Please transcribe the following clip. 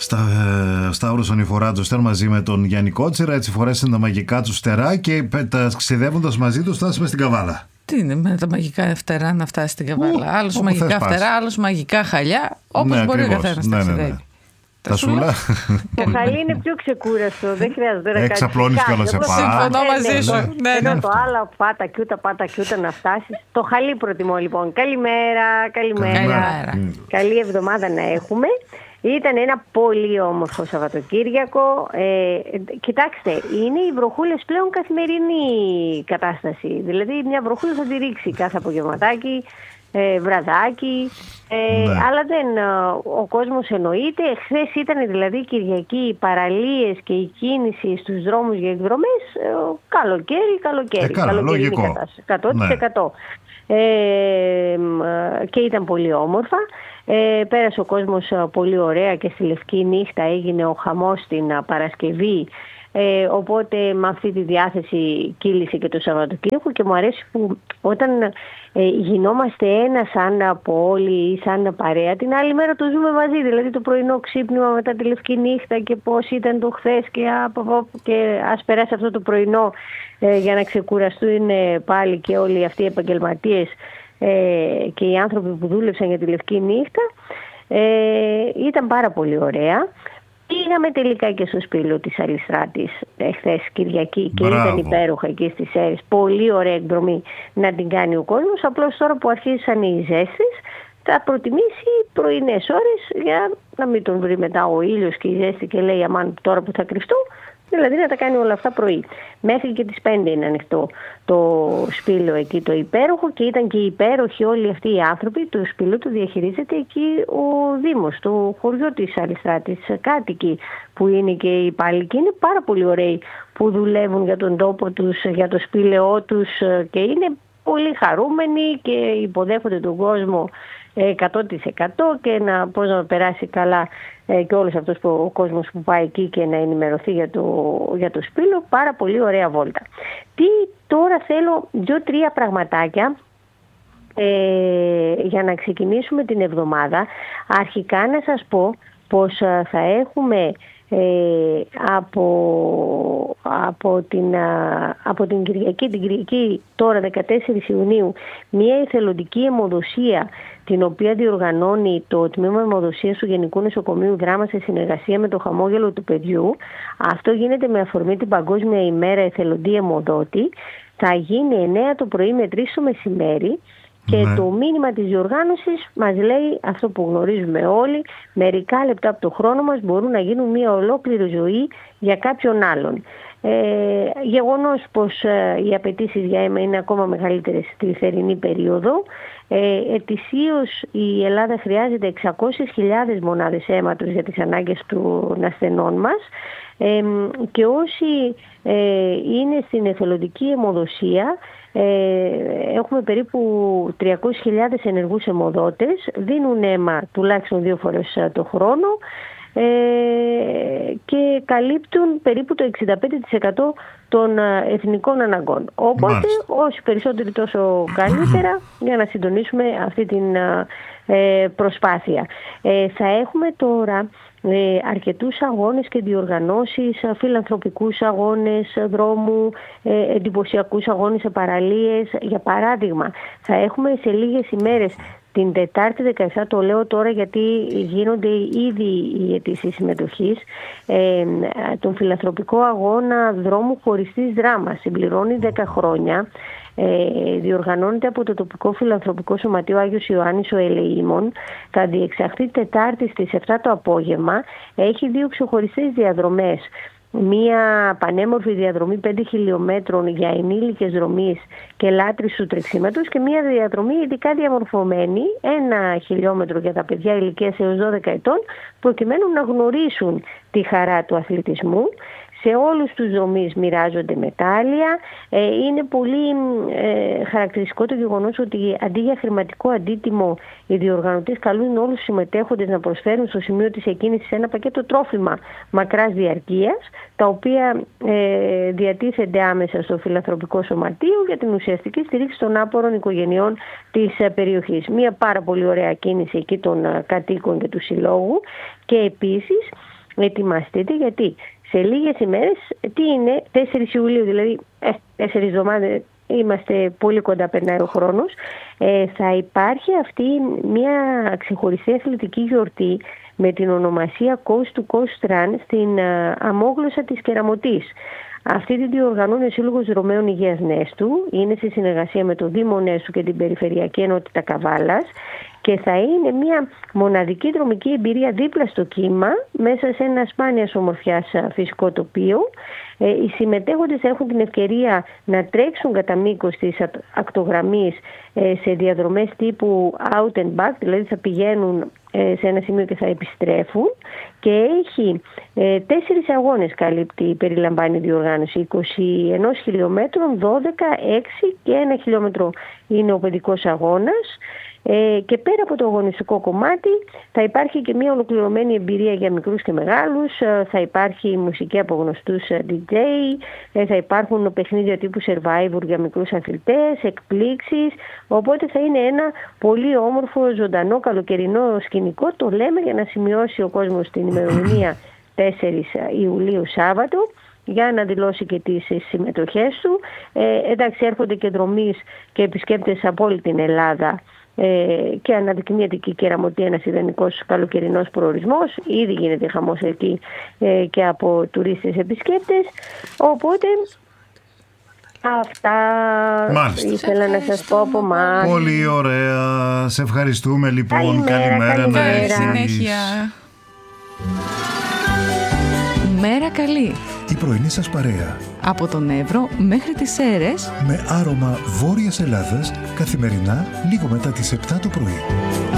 Σταύρος Ονειφοράτος ήταν μαζί με τον Γιάννη Κότσιρα, έτσι φορέσαν τα μαγικά τους φτερά και ταξιδεύοντας μαζί τους φτάσαμε στην Καβάλα. Τι είναι με τα μαγικά φτερά να φτάσει στην Καβάλα? Άλλος μαγικά φτερά, άλλος μαγικά χαλιά, όπως μπορεί ο καθένας να ταξιδεύει. Τα σούλα. Το χαλί είναι πιο ξεκούραστο, δεν χρειάζεται να εξαπλώνεις κιόλας σε πάρα. Συμφωνώ μαζί σου. Ενώ το άλλο πάτα και ούτε να φτάσεις. Το χαλί προτιμώ λοιπόν. Καλημέρα. Καλή εβδομάδα να έχουμε. Ήταν ένα πολύ όμορφο Σαββατοκύριακο. Κοιτάξτε, είναι οι βροχούλες πλέον καθημερινή κατάσταση. Δηλαδή μια βροχούλα θα τη ρίξει κάθε απογευματάκι, βραδάκι, αλλά ο κόσμος εννοείται. Χθες ήταν δηλαδή Κυριακή, οι παραλίες και η κίνηση στους δρόμους για εκδρομές, καλοκαίρι λογικό. Είναι κατάσταση, 100%. Και ήταν πολύ όμορφα. Πέρασε ο κόσμος πολύ ωραία και στη Λευκή Νύχτα έγινε ο χαμός την Παρασκευή, οπότε με αυτή τη διάθεση κύλησε και το Σαββατοκύριακο και μου αρέσει που όταν γινόμαστε ένα σαν πόλη ή σαν παρέα, την άλλη μέρα το ζούμε μαζί, δηλαδή το πρωινό ξύπνημα μετά τη Λευκή Νύχτα και πώς ήταν το χθες και ας περάσει αυτό το πρωινό για να ξεκουραστούν πάλι και όλοι αυτοί οι επαγγελματίες και οι άνθρωποι που δούλεψαν για τη Λευκή Νύχτα. Ήταν πάρα πολύ ωραία. Πήγαμε τελικά και στο Σπήλο της Αλιστράτης χθες Κυριακή και ήταν υπέροχα εκεί στις Σέρρες. Πολύ ωραία εκδρομή να την κάνει ο κόσμος. Απλώς τώρα που αρχίσαν οι ζέστες θα προτιμήσει πρωινές ώρες για να μην τον βρει μετά ο ήλιος και η ζέστη και λέει αμάν τώρα που θα κρυφτώ. Δηλαδή να τα κάνει όλα αυτά πρωί. Μέχρι και τις 5 είναι ανοιχτό το Σπήλο εκεί το υπέροχο και ήταν και υπέροχοι όλοι αυτοί οι άνθρωποι. Το Σπήλο το διαχειρίζεται εκεί ο Δήμος, το χωριό της Αλιστράτης, κάτοικοι που είναι και οι υπάλληλοι και είναι πάρα πολύ ωραίοι που δουλεύουν για τον τόπο τους, για το σπήλαιό τους και είναι πολύ χαρούμενοι και υποδέχονται τον κόσμο 100% και να περάσει καλά και όλος αυτός ο κόσμος που πάει εκεί και να ενημερωθεί για το Σπήλο. Πάρα πολύ ωραία βόλτα. Τώρα θέλω 2-3 πραγματάκια για να ξεκινήσουμε την εβδομάδα. Αρχικά να σας πω πως θα έχουμε από την Κυριακή τώρα 14 Ιουνίου μια εθελοντική αιμοδοσία την οποία διοργανώνει το Τμήμα Αιμοδοσίας του Γενικού Νοσοκομείου Δράμα σε συνεργασία με το Χαμόγελο του Παιδιού. Αυτό γίνεται με αφορμή την Παγκόσμια ημέρα εθελοντή αιμοδότη. Θα γίνει 9 το πρωί με 3 το μεσημέρι. Και το μήνυμα της διοργάνωσης μας λέει αυτό που γνωρίζουμε όλοι, μερικά λεπτά από το χρόνο μας μπορούν να γίνουν μια ολόκληρη ζωή για κάποιον άλλον. Γεγονός πως οι απαιτήσεις για αίμα είναι ακόμα μεγαλύτερες στη θερινή περίοδο. Ετησίως η Ελλάδα χρειάζεται 600.000 μονάδες αίματος για τις ανάγκες των ασθενών μας. Και όσοι είναι στην εθελοντική αιμοδοσία, έχουμε περίπου 300.000 ενεργούς αιμοδότες, δίνουν αίμα τουλάχιστον 2 φορές το χρόνο και καλύπτουν περίπου το 65% των εθνικών αναγκών. Οπότε όσο περισσότεροι τόσο καλύτερα για να συντονίσουμε αυτή την προσπάθεια. Θα έχουμε τώρα αρκετούς αγώνες και διοργανώσεις, φιλανθρωπικούς αγώνες δρόμου, εντυπωσιακούς αγώνες σε παραλίες. Για παράδειγμα, θα έχουμε σε λίγες ημέρες την Τετάρτη 17, το λέω τώρα γιατί γίνονται ήδη οι αιτήσεις συμμετοχής, τον φιλανθρωπικό αγώνα δρόμου χωριστής Δράμας. Συμπληρώνει 10 χρόνια. Διοργανώνεται από το τοπικό φιλανθρωπικό σωματείο Άγιος Ιωάννης ο Ελεήμων. Θα διεξαχθεί Τετάρτη στις 7 το απόγευμα. Έχει 2 ξεχωριστές διαδρομές. Μία πανέμορφη διαδρομή 5 χιλιόμετρων για ενήλικες δρομείς και λάτρεις του τρεξίματος και μία διαδρομή ειδικά διαμορφωμένη 1 χιλιόμετρο για τα παιδιά ηλικίας έως 12 ετών προκειμένου να γνωρίσουν τη χαρά του αθλητισμού. Σε όλους τους δρομείς μοιράζονται μετάλλια. Είναι πολύ χαρακτηριστικό το γεγονός ότι αντί για χρηματικό αντίτιμο οι διοργανωτές καλούν όλους τους συμμετέχοντες να προσφέρουν στο σημείο της εκκίνησης ένα πακέτο τρόφιμα μακράς διαρκείας, τα οποία διατίθενται άμεσα στο φιλανθρωπικό σωματείο για την ουσιαστική στηρίξη των άπορων οικογενειών της περιοχής. Μια πάρα πολύ ωραία κίνηση εκεί των κατοίκων και του συλλόγου. Και επίσης ετοιμαστείτε, γιατί σε λίγες ημέρες, τι είναι 4 Ιουλίου, δηλαδή 4 εβδομάδες, είμαστε πολύ κοντά, περνάει ο χρόνος, θα υπάρχει αυτή μια ξεχωριστή αθλητική γιορτή με την ονομασία Coast to Coast Run στην αμόγλωσσα της Κεραμωτής. Αυτή την διοργανώνει ο Σύλλογος Δρομέων Υγείας Νέστου, είναι σε συνεργασία με το Δήμο Νέστου και την Περιφερειακή Ενότητα Καβάλας και θα είναι μια μοναδική δρομική εμπειρία δίπλα στο κύμα, μέσα σε ένα σπάνιας ομορφιάς φυσικό τοπίο. Οι συμμετέχοντες έχουν την ευκαιρία να τρέξουν κατά μήκος της ακτογραμμής σε διαδρομές τύπου out and back, δηλαδή θα πηγαίνουν σε ένα σημείο και θα επιστρέφουν, και έχει 4 αγώνες περιλαμβάνει η διοργάνωση, 21 χιλιόμετρων, 12, 6 και 1 χιλιόμετρο είναι ο παιδικός αγώνας. Και πέρα από το αγωνιστικό κομμάτι θα υπάρχει και μια ολοκληρωμένη εμπειρία για μικρούς και μεγάλους, θα υπάρχει μουσική από γνωστούς DJ, θα υπάρχουν παιχνίδια τύπου Survivor για μικρούς αθλητές, εκπλήξεις, οπότε θα είναι ένα πολύ όμορφο, ζωντανό, καλοκαιρινό σκηνικό. Το λέμε για να σημειώσει ο κόσμος την ημερομηνία 4 Ιουλίου Σάββατο, για να δηλώσει και τις συμμετοχές του. Εντάξει, έρχονται και δρομείς και επισκέπτες από όλη την Ελλάδα και αναδεικνύεται και η Κεραμωτή ένας ιδανικός καλοκαιρινός προορισμός. Ήδη γίνεται χαμός εκεί και από τουρίστες επισκέπτες. Οπότε αυτά ήθελα να σας πω από εμάς. Πολύ ωραία. Σε ευχαριστούμε λοιπόν. Καλημέρα. Καλή συνέχεια. Μέρα καλή. Η πρωινή σας παρέα. Από τον Εύρο μέχρι τις Σέρρες. Με άρωμα Βόρειας Ελλάδας, καθημερινά λίγο μετά τις 7 το πρωί.